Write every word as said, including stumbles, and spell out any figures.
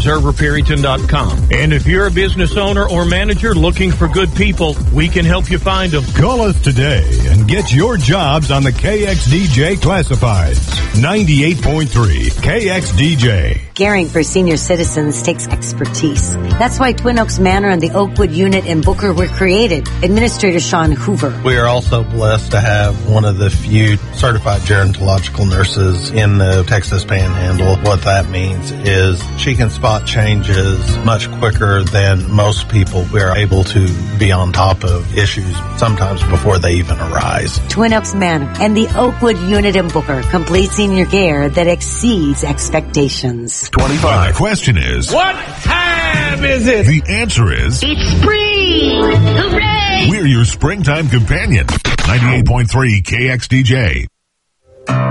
observer puritan dot com. And if you're a business owner or manager looking for good people, we can help you find them. Call us today and get your jobs on the K X D J Classifieds. ninety-eight point three K X D J. Caring for senior citizens takes expertise. That's why Twin Oaks Manor and the Oakwood Unit in Booker were created. Administrator Sean Hoover. We are also blessed to have one of the few certified gerontological nurses in the Texas Panhandle. What that means is she can spot changes much quicker than most people. We are able to be on top of issues sometimes before they even arise. Twin Oaks Manor and the Oakwood Unit in Booker. Complete senior care that exceeds expectations. twenty-five. The question is, What time is it? The answer is, It's spring! Hooray! we're your springtime companion. ninety-eight point three K X D J.